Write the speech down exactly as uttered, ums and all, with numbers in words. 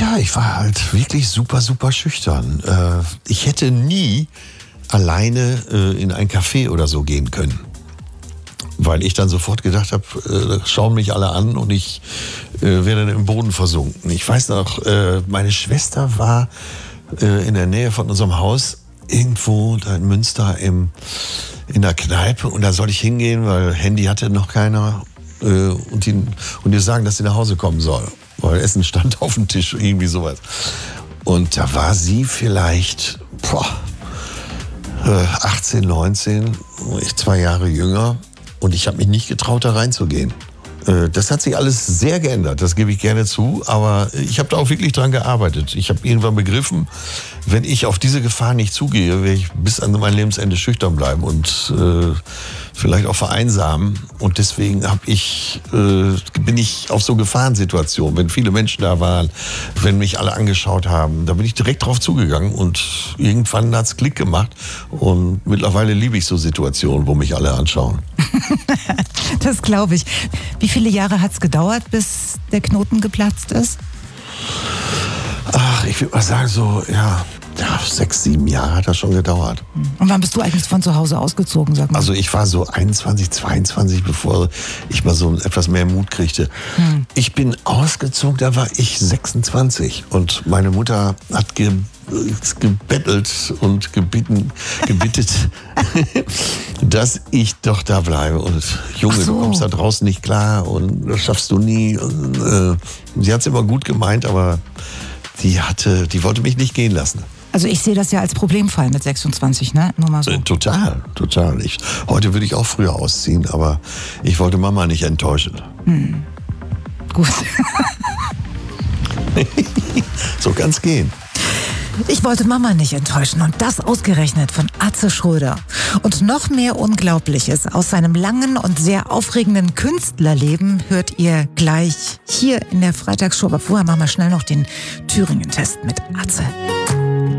Tja, ich war halt wirklich super, super schüchtern. Äh, ich hätte nie alleine äh, in ein Café oder so gehen können. Weil ich dann sofort gedacht habe, äh, schauen mich alle an und ich äh, wäre dann im Boden versunken. Ich weiß noch, äh, meine Schwester war äh, in der Nähe von unserem Haus irgendwo da in Münster im, in der Kneipe und da sollte ich hingehen, weil Handy hatte noch keiner äh, und, ihn, und ihr sagen, dass sie nach Hause kommen soll. Weil Essen stand auf dem Tisch, irgendwie sowas. Und da war sie vielleicht boah, achtzehn, neunzehn, ich zwei Jahre jünger. Und ich habe mich nicht getraut, da reinzugehen. Das hat sich alles sehr geändert, das gebe ich gerne zu. Aber ich habe da auch wirklich dran gearbeitet. Ich habe irgendwann begriffen, wenn ich auf diese Gefahr nicht zugehe, werde ich bis an mein Lebensende schüchtern bleiben und äh, vielleicht auch vereinsamen. Und deswegen hab ich, äh, bin ich auf so Gefahrensituationen, wenn viele Menschen da waren, wenn mich alle angeschaut haben, da bin ich direkt drauf zugegangen und irgendwann hat's Klick gemacht. Und mittlerweile liebe ich so Situationen, wo mich alle anschauen. Das glaube ich. Wie viele Jahre hat es gedauert, bis der Knoten geplatzt ist? Ach, ich würde mal sagen, so, ja, ja, sechs, sieben Jahre hat das schon gedauert. Und wann bist du eigentlich von zu Hause ausgezogen, sag mal? Also ich war so einundzwanzig, zweiundzwanzig, bevor ich mal so etwas mehr Mut kriegte. Hm. Ich bin ausgezogen, da war ich sechsundzwanzig und meine Mutter hat ge gebettelt und gebeten, gebittet, dass ich doch da bleibe. Und Junge, so. Du kommst da draußen nicht klar und das schaffst du nie. Und, äh, sie hat es immer gut gemeint, aber die hatte, die wollte mich nicht gehen lassen. Also ich sehe das ja als Problemfall mit sechsundzwanzig, ne? Nur mal so. Äh, total, total. Ich, heute würde ich auch früher ausziehen, aber ich wollte Mama nicht enttäuschen. Hm. Gut. So kann's gehen. Ich wollte Mama nicht enttäuschen und das ausgerechnet von Atze Schröder. Und noch mehr Unglaubliches aus seinem langen und sehr aufregenden Künstlerleben hört ihr gleich hier in der Freitagsshow. Aber vorher machen wir schnell noch den Thüringen-Test mit Atze.